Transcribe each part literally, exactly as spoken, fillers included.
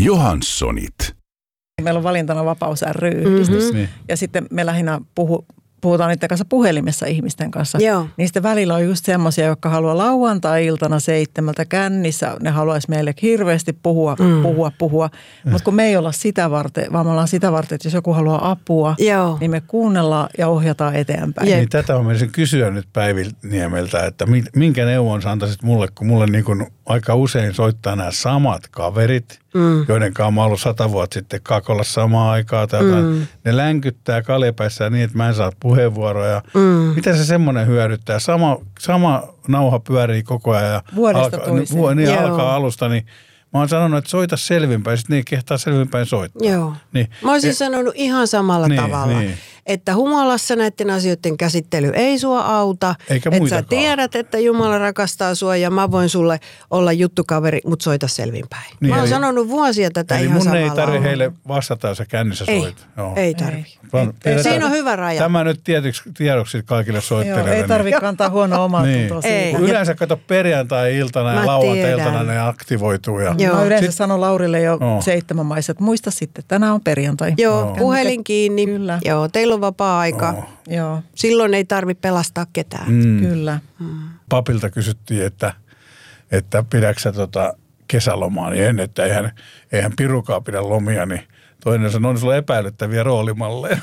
Johanssonit. Meillä on valintana Vapaus ry-yhdistys Mm-hmm. ja sitten me lähinnä puhu, puhutaan niiden kanssa puhelimessa ihmisten kanssa. Joo. Niin sitten välillä on just semmoisia, jotka haluaa lauantai-iltana seitsemältä kännissä. Ne haluaisi meille hirveästi puhua, mm. puhua, puhua. Mutta kun me ei olla sitä varten, vaan me ollaan sitä varten, että jos joku haluaa apua, Joo. niin me kuunnellaan ja ohjataan eteenpäin. Niin tätä on menisin kysyä nyt Päivi Niemeltä, että minkä neuvon sä antaisit mulle, kun mulle niin kuin aika usein soittaa nämä samat kaverit, mm. joiden kanssa mä oon ollut sata vuotta sitten kakolla samaan aikaa. Tai mm. Ne länkyttää kaljapäissään niin, että mä en saa puheenvuoroja. Mm. Mitä se semmoinen hyödyttää? Sama, sama nauha pyörii koko ajan ja Vuodesta alka, toiseen. niin alkaa alusta, niin mä oon sanonut, että soita selvinpäin, sitten ne ei kehtaa selvinpäin soittaa. Joo. Niin. Mä olisin ja, sanonut ihan samalla niin, tavalla, niin. että humalassa näiden asioiden käsittely ei sua auta. Eikä että muitakaan. sä tiedät, että Jumala rakastaa sua ja mä voin sulle olla juttukaveri, mutta soita selvinpäin. Niin, mä oon eli, sanonut vuosia tätä eli ihan mun samalla ei tarvitse lailla. heille vastata, jos sä kännissä Ei, soit. Joo. ei tarvi. Ei. Siinä on hyvä raja. Tämä nyt tietyksi tiedoksi kaikille soittelijoille. Joo, ei tarvitse kantaa huonoa omaa niin. tuntoa Ei. siitä. Kun yleensä kato perjantai-iltana ja Mä lauantai-iltana tiedän. ne aktivoituu. Ja Joo. Mä yleensä Sit- sanon Laurille jo Oh. seitsemän maissa, että muista sitten, että tänään on perjantai. Joo, Joo. puhelin kiinni. Kyllä. Joo, teillä on vapaa-aika. Oh. Joo, Silloin ei tarvitse pelastaa ketään. Mm. kyllä. Papilta kysyttiin, että, että pidätkö sä tota kesälomaa, niin en, että eihän, eihän pirukaa pidä lomia, niin toinen sanoi, on sulla epäilyttäviä roolimalleja.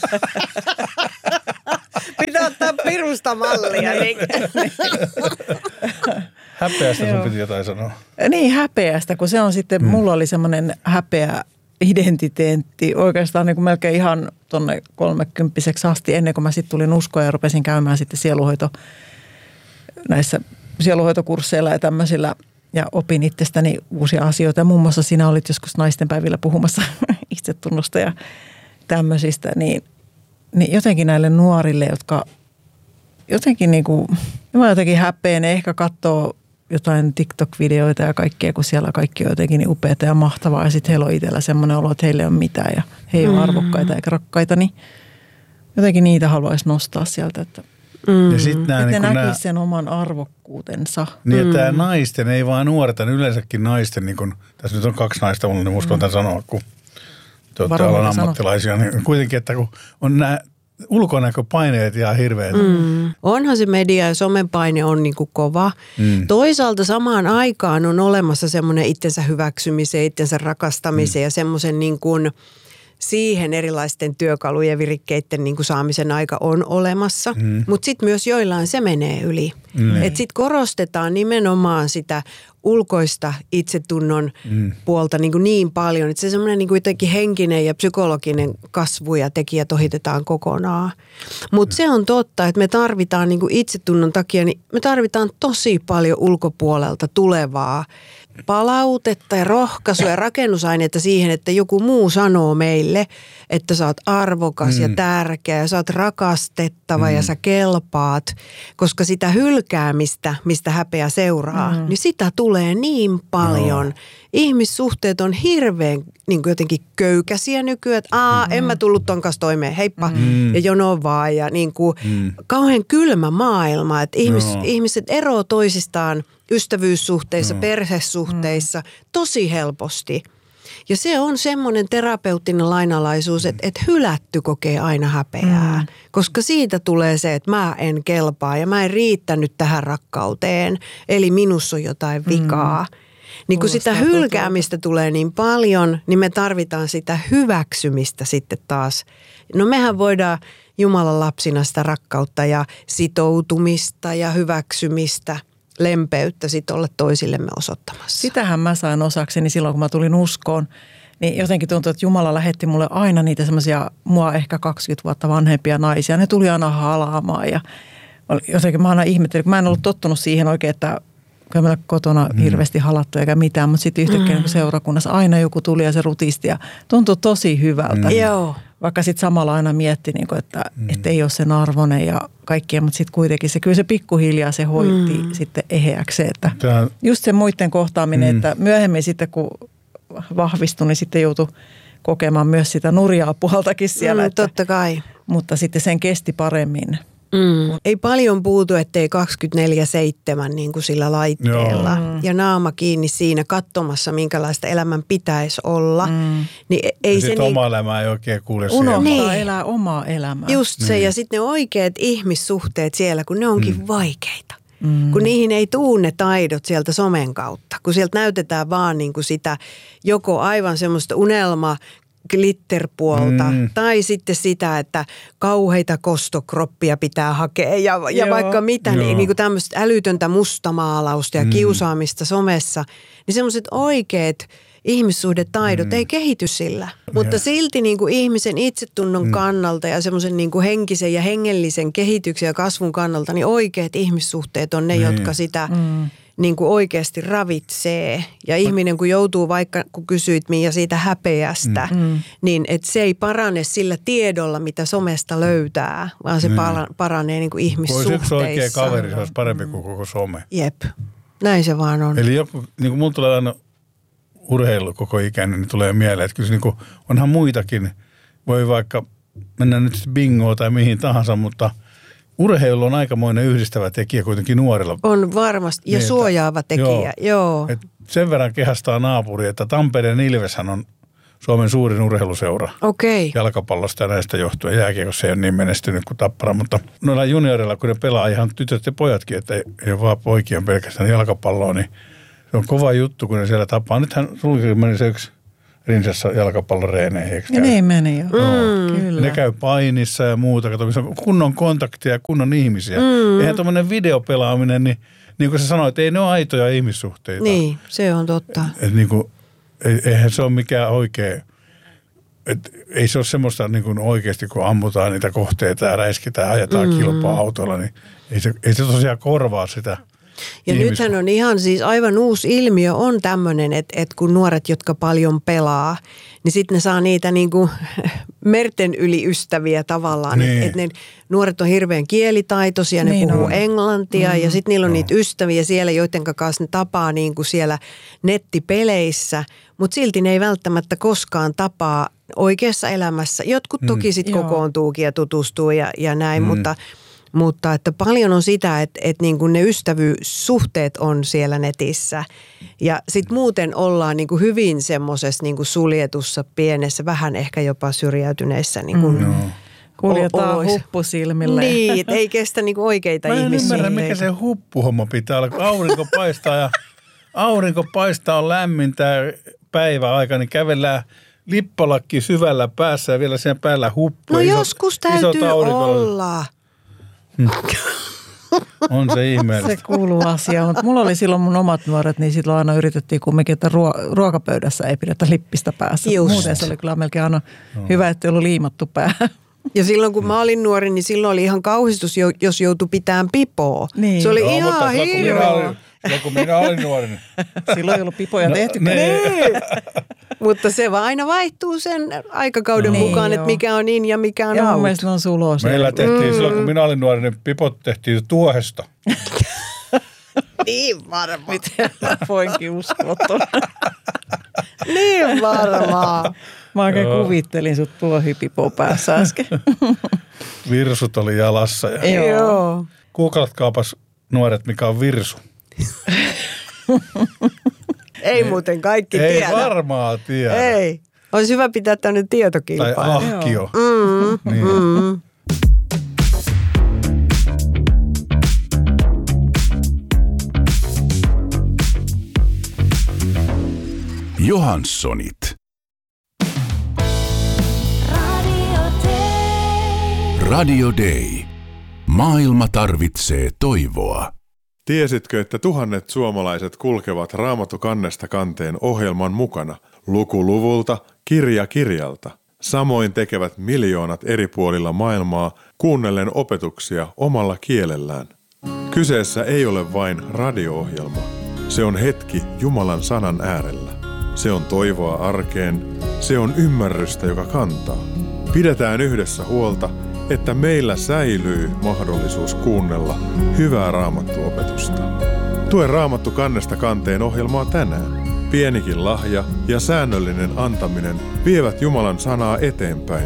Pitää ottaa pirusta mallia. Niin. Häpeästä sun Joo. piti jotain sanoa. Niin häpeästä, kun se on sitten, mm. mulla oli semmoinen häpeä identiteetti oikeastaan niin kuin melkein ihan tuonne kolmekymppiseksi asti ennen kuin mä sitten tulin uskoon ja rupesin käymään sitten sieluhoito näissä sieluhoitokursseilla ja tämmöisillä ja opin itsestäni uusia asioita. Ja muun muassa sinä olit joskus naistenpäivillä puhumassa itsetunnosta ja tämmöisistä, niin, niin jotenkin näille nuorille, jotka jotenkin niin kuin, mä jotenkin häpeän, ne ehkä katsoo jotain TikTok-videoita ja kaikkea, kun siellä kaikki on jotenkin niin upeata ja mahtavaa. Ja sitten heillä on itsellä semmoinen olo, että heillä ei ole mitään ja he ei ole arvokkaita eikä rakkaita. Niin jotenkin niitä haluaisi nostaa sieltä, että, Mm. Ja sit nää, että niin ne kun näkisivät nää, sen oman arvokkuutensa. niin että tää naisten, ei vaan nuorta, yleensäkin naisten, niin kun, tässä nyt on kaksi naista, mulla niin uskallan tämän sanoa, kun te olette Varovainen alan sano. ammattilaisia, niin kuitenkin, että kun on nämä ulkonäköpaineet ja hirveät. Mm. Onhan se media ja somen paine on niin kuin kova. Mm. Toisaalta samaan aikaan on olemassa semmoinen itsensä hyväksymisen, itsensä rakastamisen mm. ja semmoisen niin kuin siihen erilaisten työkalujen ja virikkeiden niin kuin saamisen aika on olemassa. Mm. Mutta sitten myös joillain se menee yli. Mm. Että sitten korostetaan nimenomaan sitä ulkoista itsetunnon mm. puolta niin, kuin niin paljon, että se semmoinen niin kuin jotenkin henkinen ja psykologinen kasvu ja tekijät ohitetaan kokonaan. Mutta se on totta, että me tarvitaan niin kuin itsetunnon takia, niin me tarvitaan tosi paljon ulkopuolelta tulevaa palautetta ja rohkaisua ja rakennusaineita siihen, että joku muu sanoo meille, että sä oot arvokas mm. ja tärkeä ja sä oot rakastettava mm. ja sä kelpaat, koska sitä hylkäämistä, mistä häpeä seuraa, mm. niin sitä tulee niin paljon. No. Ihmissuhteet on hirveän niin kuin jotenkin köykäisiä nykyään, että aa, mm. en mä tullut ton kanssa toimeen, heippa mm. ja jono vaan ja niin kuin mm. kauhean kylmä maailma, että ihmis, no. ihmiset eroo toisistaan ystävyyssuhteissa, no. perhesuhteissa mm. tosi helposti. Ja se on semmoinen terapeuttinen lainalaisuus, että, että hylätty kokee aina häpeää, mm. koska siitä tulee se, että mä en kelpaa ja mä en riittänyt tähän rakkauteen, eli minussa on jotain vikaa. Mm. Niin kun sitä hylkäämistä tulee niin paljon, niin me tarvitaan sitä hyväksymistä sitten taas. No mehän voidaan Jumalan lapsina sitä rakkautta ja sitoutumista ja hyväksymistä, lempeyttä sitten olla toisillemme osoittamassa. Sitähän mä sain osakseni silloin, kun mä tulin uskoon. Niin jotenkin tuntuu, että Jumala lähetti mulle aina niitä semmoisia mua ehkä kaksikymmentä vuotta vanhempia naisia. Ne tuli aina halaamaan ja jotenkin mä aina ihmettelin, kun mä en ollut tottunut siihen oikein, että kyllä meillä kotona mm. hirveästi halattu eikä mitään, mutta sitten yhtäkkiä mm. seurakunnassa aina joku tuli ja se rutisti ja tuntui tosi hyvältä. Mm. Joo. Vaikka sitten samalla aina mietti, että, mm. että ei ole sen arvoinen ja kaikkea, mutta sitten kuitenkin se, kyllä se pikkuhiljaa se hoitti mm. sitten eheäksi. Että Tämä, just se muiden kohtaaminen, mm. että myöhemmin sitten kun vahvistui, niin sitten joutui kokemaan myös sitä nurjaa puoltakin siellä. Mm, että, totta kai. mutta sitten sen kesti paremmin. Mm. Ei paljon puutu, ettei kaksikymmentäneljä seitsemän niin kuin sillä laitteella Joo. ja naama kiinni siinä katsomassa, minkälaista elämän pitäisi olla. Mm. Niin ei ja se sitten niin... oma elämä ei oikein kuule unohtaa Niin. elää omaa elämää. Just se, niin. ja sitten ne oikeat ihmissuhteet siellä, kun ne onkin mm. vaikeita. Mm. Kun niihin ei tuu ne taidot sieltä somen kautta. Kun sieltä näytetään vaan niin kuin sitä joko aivan semmoista unelma glitterpuolta mm. tai sitten sitä, että kauheita kostokroppia pitää hakea ja, ja vaikka mitä, Joo. niin, niin kuin tämmöistä älytöntä mustamaalausta ja mm. kiusaamista somessa, niin semmoiset oikeat ihmissuhdetaidot mm. ei kehity sillä. Mutta Ja. silti niin kuin ihmisen itsetunnon mm. kannalta ja semmoisen niin kuin henkisen ja hengellisen kehityksen ja kasvun kannalta, niin oikeat ihmissuhteet on ne, niin. jotka sitä mm. niin kuin oikeasti ravitsee. Ja ihminen, kun joutuu vaikka, kun kysyit Miia siitä häpeästä, mm. niin että se ei parane sillä tiedolla, mitä somesta löytää, vaan se mm. paranee niin kuin ihmissuhteissa. Voisi yksi oikea kaveri, se olisi parempi kuin koko some. Jep, näin se vaan on. Eli joku, niin kuin mulla tulee aina urheilu koko ikäinen, niin tulee mieleen, että kyllä se niin kuin, onhan muitakin. Voi vaikka mennä nyt bingoon tai mihin tahansa, mutta urheilu on aikamoinen yhdistävä tekijä kuitenkin nuorilla. On varmasti, ja niin, suojaava tekijä, joo. joo. Et sen verran kehastaa naapuri, että Tampereen Ilveshän on Suomen suurin urheiluseura. Okei. Okay. Jalkapallosta ja näistä johtuen. Jääkiekossa ei ole niin menestynyt kuin Tappara, mutta noilla juniorilla, kun ne pelaa ihan tytöt ja pojatkin, että ei, ei ole vaan poikia pelkästään jalkapalloa, niin se on kova juttu, kun ne siellä tapaa. Nythän sulkikin meni se yksi Rinsassa jalkapalloreeneihin, eikö Ja niin meni jo. Mm. Kyllä. Ne käy painissa ja muuta. Kato, se on kunnon kontaktia ja kunnon ihmisiä. Mm. Eihän tuommoinen videopelaaminen, niin, niin kuin sä sanoit, ei ne ole aitoja ihmissuhteita. Niin, se on totta. Et niin kuin, eihän se ole mikään oikea, et ei se ole semmoista niin kuin oikeasti, kun ammutaan niitä kohteita ja räiskitään ja ajetaan mm. kilpaa autolla, niin ei se, ei se tosiaan korvaa sitä. Ja ihmis- nythän on ihan siis aivan uusi ilmiö on tämmöinen, että, että kun nuoret, jotka paljon pelaa, niin sitten ne saa niitä niin kuin merten yli ystäviä tavallaan. Niin. Että, että ne nuoret on hirveän kielitaitoisia, ne Niin puhuu on. englantia mm. ja sitten niillä on no. niitä ystäviä siellä, joiden kanssa ne tapaa niin kuin siellä nettipeleissä, mutta silti ne ei välttämättä koskaan tapaa oikeassa elämässä. Jotkut toki sitten Joo. kokoontuukin ja tutustuu ja, ja näin, Mm. mutta... Mutta että paljon on sitä, että, että niin kuin ne ystävyyssuhteet on siellä netissä. Ja sitten muuten ollaan niin kuin hyvin semmoisessa niin kuin suljetussa, pienessä, vähän ehkä jopa syrjäytyneissä niin kuin Mm. Kuljetaan oloissa. huppusilmille. Niin, että ei kestä niin kuin oikeita Mä en ihmissuhteita. ymmärrä, mikä se huppuhomma pitää olla, kun aurinko paistaa ja aurinko paistaa, on lämmintä päiväaika, niin kävellään lippalakki syvällä päässä ja vielä sen päällä huppu. No isot, joskus isot täytyy aurinkolla. olla. On se ihmeellistä. Se kuuluu asiaan, mutta mulla oli silloin mun omat nuoret, niin silloin aina yritettiin kumminkin, että ruo- ruokapöydässä ei pidetä lippistä päässä. Just. Muuten se oli kyllä melkein aina no. hyvä, että ei ollut liimattu päähän. Ja silloin kun mä olin nuori, niin silloin oli ihan kauhistus, jos joutui pitämään pipoa. Niin. Se oli Joo, mutta ihan silloin, kun minä hirveä. olin- silloin, kun minä olin nuori, niin Silloin ei ollut pipoja No, tehty. niin. Mutta se vaan aina vaihtuu sen aikakauden No. mukaan, Niin, että joo. mikä on in ja mikä on Ja mun out. mielestä ne on sulos. meillä tehtiin, silloin kun minä olin nuori, niin pipot tehtiin tuohesta. Niin varma. Miten mä voinkin uskoa tuonne. Niin varmaa. Mä oikein Joo. kuvittelin sut tuohipipo päässä äsken. Virsut oli jalassa. Ja Joo. Joo. googlatkaapas nuoret, mikä on virsu. Ei muuten kaikki Ei tiedä. varmaan tiedä. Ei. Olisi hyvä pitää tämmöinen Tai tietokilpailu. ahkio. Mm, Niin. mm. Johanssonit. Radio Day. Maailma tarvitsee toivoa. Tiesitkö, että tuhannet suomalaiset kulkevat Raamattu kannesta kanteen ohjelman mukana, luku luvulta, kirja kirjalta? Samoin tekevät miljoonat eri puolilla maailmaa kuunnellen opetuksia omalla kielellään. Kyseessä ei ole vain radio-ohjelma. Se on hetki Jumalan sanan äärellä. Se on toivoa arkeen. Se on ymmärrystä, joka kantaa. Pidetään yhdessä huolta, että meillä säilyy mahdollisuus kuunnella hyvää Raamattu-opetusta. Tue Raamattu kannesta kanteen ohjelmaa tänään. Pienikin lahja ja säännöllinen antaminen vievät Jumalan sanaa eteenpäin.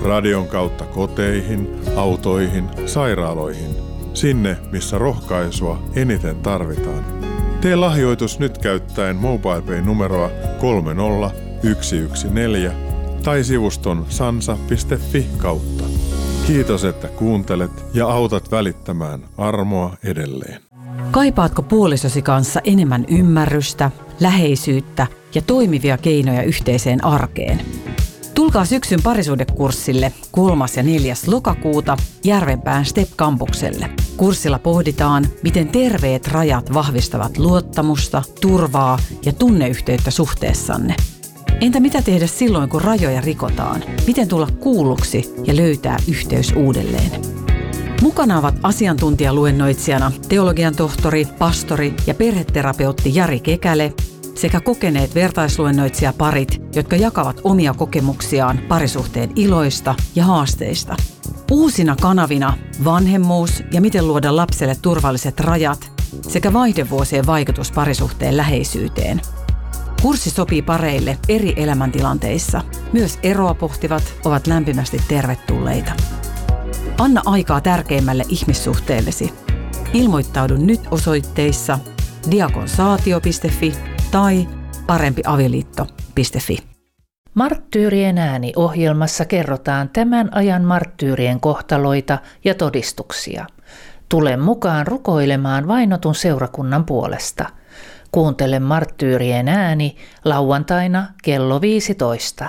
Radion kautta koteihin, autoihin, sairaaloihin. Sinne, missä rohkaisua eniten tarvitaan. Tee lahjoitus nyt käyttäen MobilePay-numeroa kolme nolla yksi yksi neljä tai sivuston sansa piste fi kautta. Kiitos, että kuuntelet ja autat välittämään armoa edelleen. Kaipaatko puolisosi kanssa enemmän ymmärrystä, läheisyyttä ja toimivia keinoja yhteiseen arkeen? Tulkaa syksyn parisuhdekurssille kolmas ja neljäs lokakuuta Järvenpään Step-kampukselle. Kurssilla pohditaan, miten terveet rajat vahvistavat luottamusta, turvaa ja tunneyhteyttä suhteessanne. Entä mitä tehdä silloin, kun rajoja rikotaan? Miten tulla kuulluksi ja löytää yhteys uudelleen? Mukana ovat asiantuntijaluennoitsijana teologian tohtori, pastori ja perheterapeutti Jari Kekäle sekä kokeneet vertaisluennoitsijaparit, jotka jakavat omia kokemuksiaan parisuhteen iloista ja haasteista. Uusina kanavina vanhemmuus ja miten luoda lapselle turvalliset rajat sekä vaihdevuosien vaikutus parisuhteen läheisyyteen. Kurssi sopii pareille eri elämäntilanteissa. Myös eroa pohtivat ovat lämpimästi tervetulleita. Anna aikaa tärkeimmälle ihmissuhteellesi. Ilmoittaudu nyt osoitteissa diakonsaatio piste fi tai parempiavioliitto piste fi. Marttyyrien ääni -ohjelmassa kerrotaan tämän ajan marttyyrien kohtaloita ja todistuksia. Tule mukaan rukoilemaan vainotun seurakunnan puolesta. Kuuntele Marttyyrien ääni lauantaina kello viisitoista.